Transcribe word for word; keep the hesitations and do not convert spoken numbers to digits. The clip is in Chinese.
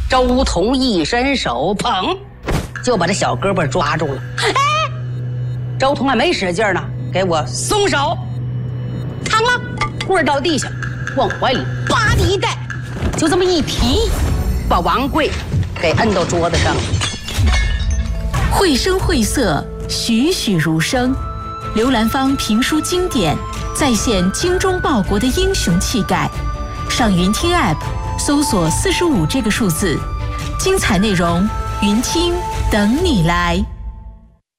周彤一伸手，砰，就把这小胳膊抓住了。哎，周彤还没使劲呢，给我松手！嘡了，棍儿到地下，往怀里叭的一带，就这么一提，把王贵给摁到桌子上了。 绘声绘色，栩栩如生。刘兰芳评书经典，再现精忠报国的英雄气概。上云听 App 搜索四十五这个数字，精彩内容，云听等你来。